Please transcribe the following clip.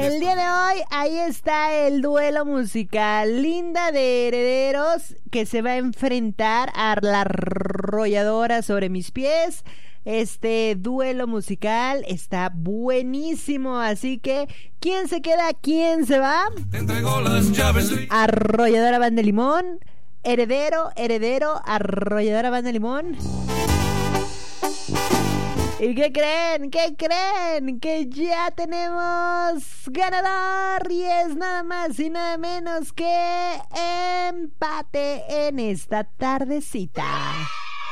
El día de hoy, ahí está el duelo musical. Linda de Herederos, que se va a enfrentar a la arrolladora sobre mis pies. Este duelo musical está buenísimo, así que ¿quién se queda? ¿Quién se va? Te entregó las llaves. Arrolladora Banda Limón, Heredero, Arrolladora Banda Limón. ¿Y qué creen? ¿Qué creen? Que ya tenemos ganador y es nada más y nada menos que empate en esta tardecita.